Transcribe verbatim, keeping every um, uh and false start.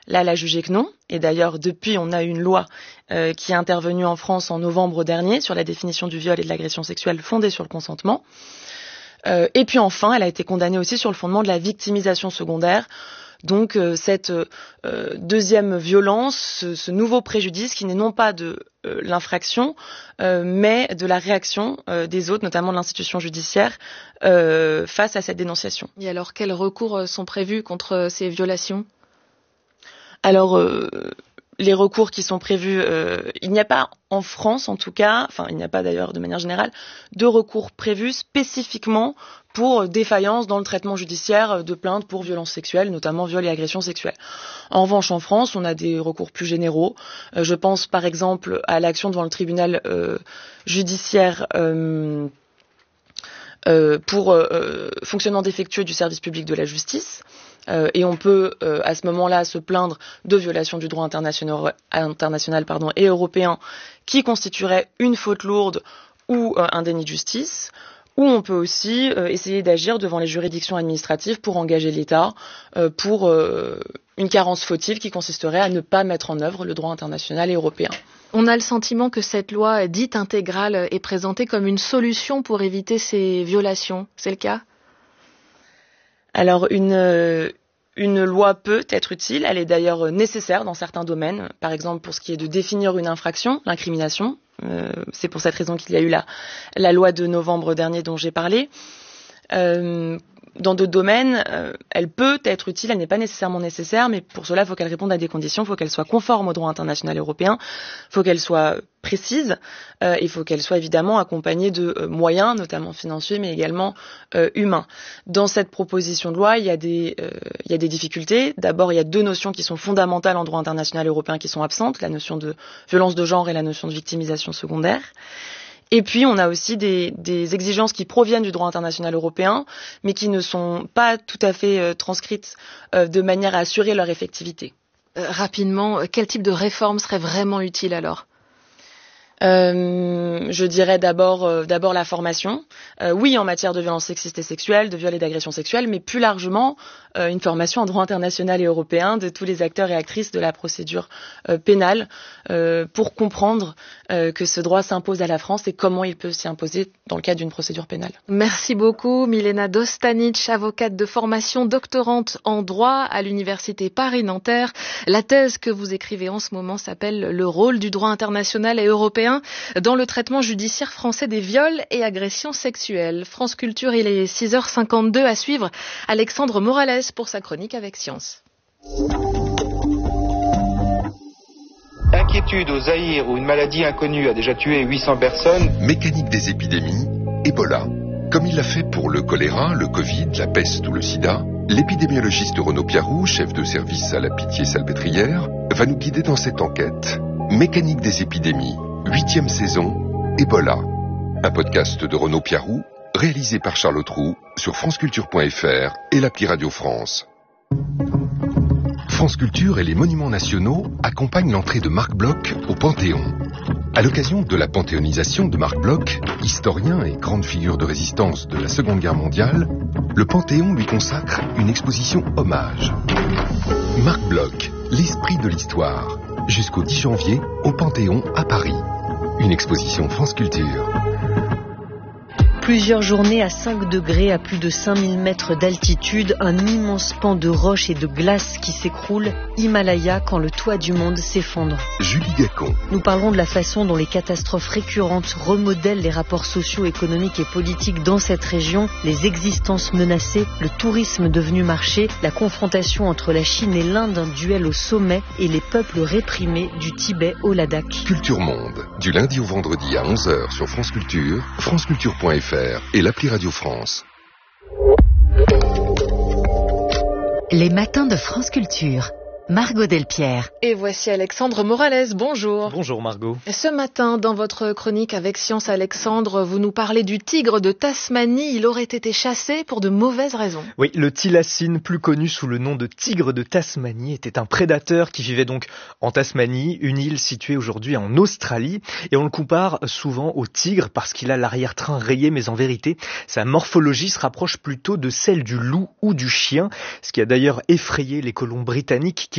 Là, elle a jugé que non. Et d'ailleurs, depuis, on a une loi euh, qui est intervenue en France en novembre dernier sur la définition du viol et de l'agression sexuelle fondée sur le consentement. Euh, et puis enfin, elle a été condamnée aussi sur le fondement de la victimisation secondaire. Donc euh, cette euh, deuxième violence, ce, ce nouveau préjudice qui n'est non pas de euh, l'infraction, euh, mais de la réaction euh, des autres, notamment de l'institution judiciaire, euh, face à cette dénonciation. Et alors, quels recours sont prévus contre ces violations ? Alors, euh, les recours qui sont prévus, euh, il n'y a pas en France en tout cas, enfin il n'y a pas d'ailleurs de manière générale, de recours prévus spécifiquement pour défaillance dans le traitement judiciaire de plaintes pour violences sexuelles, notamment viol et agression sexuelle. En revanche, en France, on a des recours plus généraux. Euh, je pense par exemple à l'action devant le tribunal euh, judiciaire euh, euh, pour euh, fonctionnement défectueux du service public de la justice. Euh, et on peut euh, à ce moment-là se plaindre de violation du droit international, international pardon, et européen qui constituerait une faute lourde ou euh, un déni de justice. Ou on peut aussi euh, essayer d'agir devant les juridictions administratives pour engager l'État euh, pour euh, une carence fautive qui consisterait à ne pas mettre en œuvre le droit international et européen. On a le sentiment que cette loi dite intégrale est présentée comme une solution pour éviter ces violations. C'est le cas ? Alors une, une loi peut être utile, elle est d'ailleurs nécessaire dans certains domaines, par exemple pour ce qui est de définir une infraction, l'incrimination. Euh, c'est pour cette raison qu'il y a eu la, la loi de novembre dernier dont j'ai parlé. Euh, dans d'autres domaines, euh, elle peut être utile, elle n'est pas nécessairement nécessaire, mais pour cela, il faut qu'elle réponde à des conditions, il faut qu'elle soit conforme au droit international européen, il faut qu'elle soit précise, euh, il faut qu'elle soit évidemment accompagnée de euh, moyens, notamment financiers, mais également euh, humains. Dans cette proposition de loi, il y a des, euh, il y a des difficultés. D'abord, il y a deux notions qui sont fondamentales en droit international européen qui sont absentes, la notion de violence de genre et la notion de victimisation secondaire. Et puis, on a aussi des, des exigences qui proviennent du droit international européen, mais qui ne sont pas tout à fait euh, transcrites euh, de manière à assurer leur effectivité. Euh, rapidement, quel type de réforme serait vraiment utile alors ? Euh, je dirais d'abord, euh, d'abord la formation. Euh, oui, en matière de violences sexistes et sexuelles, de viol et d'agression sexuelle, mais plus largement euh, une formation en droit international et européen de tous les acteurs et actrices de la procédure euh, pénale euh, pour comprendre euh, que ce droit s'impose à la France et comment il peut s'y imposer dans le cadre d'une procédure pénale. Merci beaucoup, Milena Dostanic, avocate de formation, doctorante en droit à l'université Paris-Nanterre. La thèse que vous écrivez en ce moment s'appelle « Le rôle du droit international et européen dans le traitement judiciaire français des viols et agressions sexuelles ». France Culture, il est six heures cinquante-deux à suivre. Alexandre Morales pour sa chronique avec Science. Inquiétude au Zaïre où une maladie inconnue a déjà tué huit cents personnes. Mécanique des épidémies, Ebola. Comme il l'a fait pour le choléra, le Covid, la peste ou le sida, l'épidémiologiste Renaud Piarou, chef de service à la Pitié-Salpêtrière, va nous guider dans cette enquête. Mécanique des épidémies, huitième saison, Ebola. Un podcast de Renaud Piarou, réalisé par Charlotte Roux sur franceculture point f r et l'appli Radio France. France Culture et les monuments nationaux accompagnent l'entrée de Marc Bloch au Panthéon. À l'occasion de la panthéonisation de Marc Bloch, historien et grande figure de résistance de la Seconde Guerre mondiale, le Panthéon lui consacre une exposition hommage. Marc Bloch, l'esprit de l'histoire, jusqu'au dix janvier au Panthéon à Paris. Une exposition France Culture. Plusieurs journées à cinq degrés, à plus de cinq mille mètres d'altitude, un immense pan de roches et de glace qui s'écroule, Himalaya, quand le toit du monde s'effondre. Julie Gacon. Nous parlerons de la façon dont les catastrophes récurrentes remodèlent les rapports sociaux, économiques et politiques dans cette région, les existences menacées, le tourisme devenu marché, la confrontation entre la Chine et l'Inde, un duel au sommet, et les peuples réprimés du Tibet au Ladakh. Culture Monde, du lundi au vendredi à onze heures sur France Culture, franceculture point f r et l'appli Radio France. Les matins de France Culture. Margot Delpierre. Et voici Alexandre Morales, bonjour. Bonjour Margot. Ce matin, dans votre chronique avec Science Alexandre, vous nous parlez du tigre de Tasmanie. Il aurait été chassé pour de mauvaises raisons. Oui, le thylacine, plus connu sous le nom de tigre de Tasmanie, était un prédateur qui vivait donc en Tasmanie, une île située aujourd'hui en Australie. Et on le compare souvent au tigre parce qu'il a l'arrière-train rayé, mais en vérité, sa morphologie se rapproche plutôt de celle du loup ou du chien, ce qui a d'ailleurs effrayé les colons britanniques